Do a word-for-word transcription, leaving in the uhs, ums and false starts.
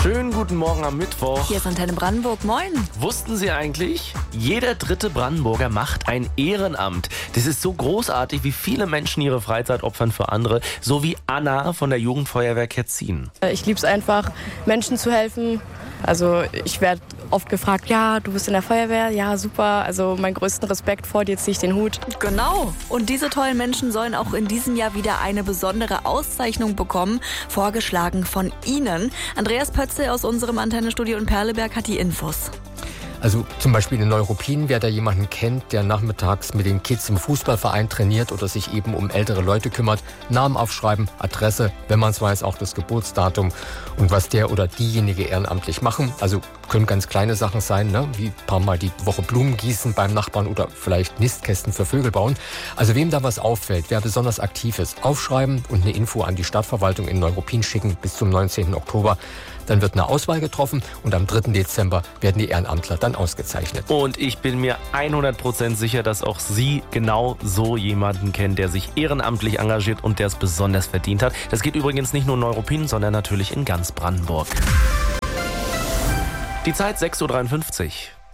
Schönen guten Morgen am Mittwoch. Hier ist Antenne Brandenburg. Moin. Wussten Sie eigentlich, jeder dritte Brandenburger macht ein Ehrenamt. Das ist so großartig, wie viele Menschen ihre Freizeit opfern für andere. So wie Anna von der Jugendfeuerwehr Ketzin. Ich liebe es einfach, Menschen zu helfen. Also ich werde oft gefragt, ja, du bist in der Feuerwehr, ja, super. Also meinen größten Respekt vor dir, ziehe ich den Hut. Genau. Und diese tollen Menschen sollen auch in diesem Jahr wieder eine besondere Auszeichnung bekommen, vorgeschlagen von Ihnen. Andreas Pötzl aus unserem Antennestudio in Perleberg hat die Infos. Also zum Beispiel in Neuruppin, wer da jemanden kennt, der nachmittags mit den Kids im Fußballverein trainiert oder sich eben um ältere Leute kümmert, Namen aufschreiben, Adresse, wenn man es weiß, auch das Geburtsdatum und was der oder diejenige ehrenamtlich machen. Also können ganz kleine Sachen sein, ne? Wie ein paar Mal die Woche Blumen gießen beim Nachbarn oder vielleicht Nistkästen für Vögel bauen. Also wem da was auffällt, wer besonders aktiv ist, aufschreiben und eine Info an die Stadtverwaltung in Neuruppin schicken bis zum neunzehnten Oktober. Dann wird eine Auswahl getroffen und am dritten Dezember werden die Ehrenamtler dann ausgezeichnet. Und ich bin mir hundert Prozent sicher, dass auch Sie genau so jemanden kennen, der sich ehrenamtlich engagiert und der es besonders verdient hat. Das geht übrigens nicht nur in Neuruppin, sondern natürlich in ganz Brandenburg. Die Zeit sechs Uhr dreiundfünfzig.